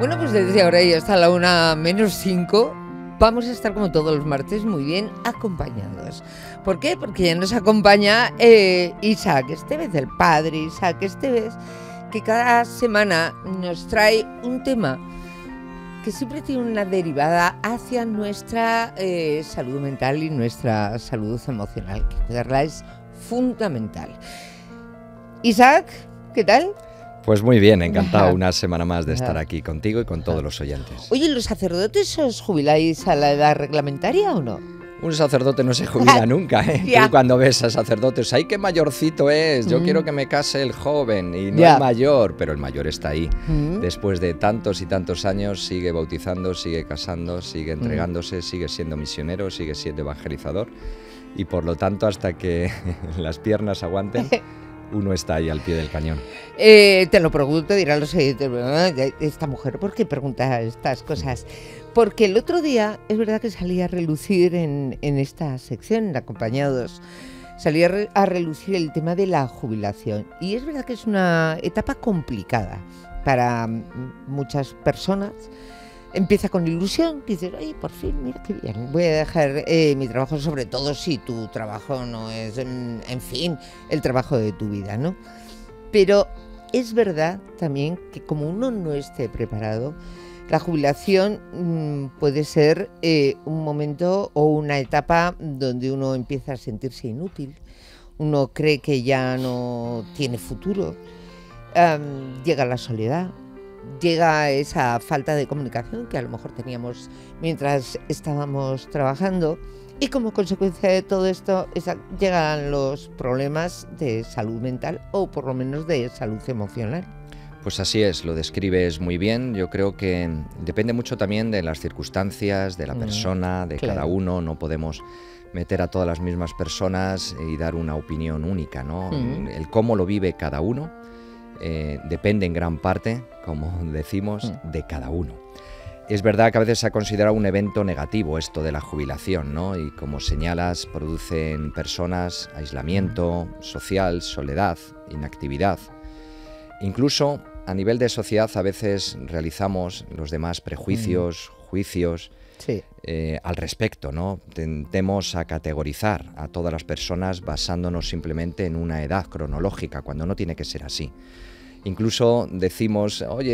Bueno, pues desde ahora y hasta la 1:05 vamos a estar como todos los martes muy bien acompañados. ¿Por qué? Porque ya nos acompaña Isaac Estevez, el padre Isaac Estevez, que cada semana nos trae un tema que siempre tiene una derivada hacia nuestra salud mental y nuestra salud emocional, que cuidarla es fundamental. Isaac, ¿qué tal? Pues muy bien, encantado una semana más de estar aquí contigo y con todos los oyentes. Oye, ¿los sacerdotes os jubiláis a la edad reglamentaria o no? Un sacerdote no se jubila nunca, ¿eh? Tú cuando ves a sacerdotes, ¡ay, qué mayorcito es! Yo quiero que me case el joven, y no el mayor, pero el mayor está ahí. Después de tantos y tantos años sigue bautizando, sigue casando, sigue entregándose, sigue siendo misionero, sigue siendo evangelizador, y por lo tanto, hasta que las piernas aguanten, uno está ahí al pie del cañón. Te lo pregunto, dirán los oyentes, esta mujer, ¿por qué pregunta estas cosas? Porque el otro día, es verdad que salía a relucir en esta sección, en Acompañados, salía a relucir el tema de la jubilación. Y es verdad que es una etapa complicada para muchas personas. Empieza con ilusión, dices, ay, por fin, mira qué bien, voy a dejar mi trabajo, sobre todo si tu trabajo no es, en fin, el trabajo de tu vida, ¿no? Pero es verdad también que como uno no esté preparado, la jubilación puede ser un momento o una etapa donde uno empieza a sentirse inútil, uno cree que ya no tiene futuro, llega la soledad. Llega esa falta de comunicación que a lo mejor teníamos mientras estábamos trabajando, y como consecuencia de todo esto llegan los problemas de salud mental o por lo menos de salud emocional. Pues así es, lo describes muy bien. Yo creo que depende mucho también de las circunstancias, de la persona, de cada uno. No podemos meter a todas las mismas personas y dar una opinión única, ¿no? El cómo lo vive cada uno depende en gran parte, como decimos, de cada uno. Es verdad que a veces se ha considerado un evento negativo esto de la jubilación, ¿no? Y como señalas, produce en personas aislamiento social, soledad, inactividad. Incluso a nivel de sociedad a veces realizamos los demás prejuicios, juicios al respecto, ¿no? Tendemos a categorizar a todas las personas basándonos simplemente en una edad cronológica, cuando no tiene que ser así. Incluso decimos, oye,